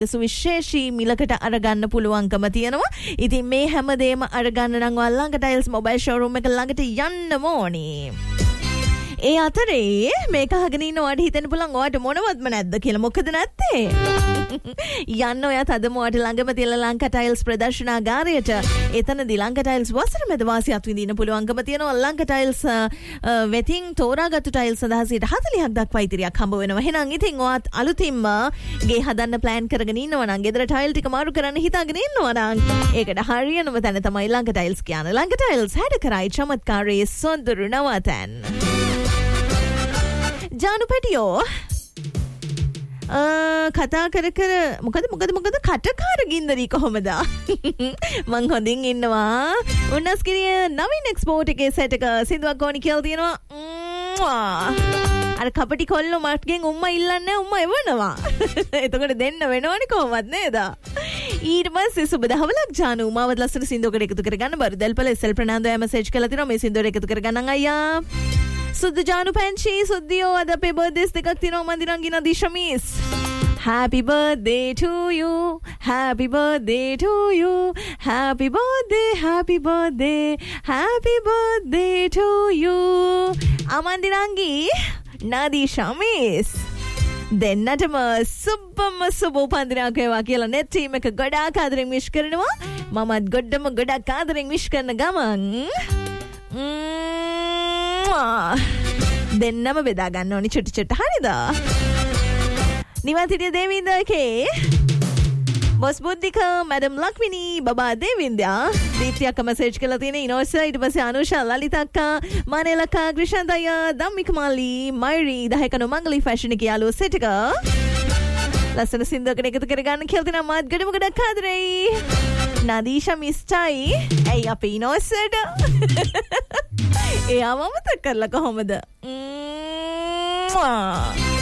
සුවිශේෂී මිලකට අරගන්න පුළුවන්කම තියෙනවා. ඉතින් මේ හැමදේම අරගන්න නම් ඔයාලා ළඟ ටයිල්ස් මොබයිල් ෂෝරූම් එක ළඟට යන්න ඕනේ. ඒ අතරේ මේක අහගෙන ඉන්න ඔයාට හිතෙන්න පුළුවන් ඔයාට මොනවත්ම නැද්ද කියලා. මොකද නැත්තේ? යන්න ඔයා තදම ඔයාට ළඟම තියෙන ලංකා ටයිල්ස් ප්‍රදර්ශනාගාරයට. එතනදී ලංකා ටයිල්ස් වසර මැද වාසියත් විඳින්න පුළුවන්කම තියෙනවා. ලංකා ටයිල්ස් වෙතින් තෝරාගත්තු ටයිල්ස් සඳහා 40ක් දක්වා ඉතිරියක් හම්බ වෙනවා. එහෙනම් ඉතින් ඔයාත් අලුතින්ම ගේ හදන්න ප්ලෑන් කරගෙන ඉන්නවා නම්, ගෙදර ටයිල් ටික මාරු කරන්න හිතාගෙන ඉන්නවා නම්, ඒකට හරියනම තැන තමයි ලංකා ටයිල්ස් කියන්නේ. ලංකා ටයිල්ස් හැඩ කරයි චමත්කාරයේ සොඳුරු නවතන්. ජානු පැටියෝ කතා කර මොකද කටකාර ගින්දරී කොහොමද? මං හොඳින් ඉන්නවා. උන්නස්කිරිය නවීන එක්ස්පෝර්ට් එකේ සෙට් එක සින්දුවක් ඕනි කියලා තියෙනවා. අර කපටි කොල්ලෝ මට්ගෙන් උම්මා ඉල්ලන්නේ උම්මා එවනවා. එතකොට දෙන්න වෙනවනේ කොහොමද නේද? ඊට පස්සේ සුබ දහවලක් ජානු මාවත් ලස්සන සින්දුවකට එකතු කරගන්න බරු දෙල්පල එස්.එල්. ප්‍රනාන්දෝ මැසේජ් කළා තියෙනවා මේ සින්දුවට එකතු කරගන්න අයියා. සුද්ද ජානු පැන්චි සුද්දියෝ අද අපේ බර්ත්ඩේස් දෙකක් තියෙනවා මන්දිරංගින දිශමිස්. Happy birthday to you, happy birthday to you, happy birthday, happy birthday, happy birthday to you. අමන්දිරංගි Nadeesha miss දෙන්නටම සුබම සුබ උපන්දිනයක් වේවා කියලා net team එක ගොඩාක් ආදරෙන් විශ් කරනවා. මමත් ගොඩක් ආදරෙන් විශ් කරන ගමන් දෙන්නම බෙදා ගන්න ඕනි චුටි චුටි. හරිද? නිවන්තිරිය දේවින්දගේ බොස් බුද්ධික මැඩම් ලක්මිනී බබා දේවින්දයා දීප්තියක්ක මැසේජ් කරලා තියෙන ඉනෝස ඊට පස්සේ අනුෂා ලලිතක්කා මනේලකා ග්‍රිෂන්තය ධම්මික මාලි මයිරි දහයකන මංගලි ෆැෂන් එක යාළුවෝ සෙට් එක ලස්සන සින්දුවකට එකතු කරගන්න කියලා තියෙනවා. මාත් ගොඩක් ආදරෙයි. නදීෂා මිස්ටයි ඇයි අපේ ඉනෝසට එයාම මතක් කරලා කොහොමද?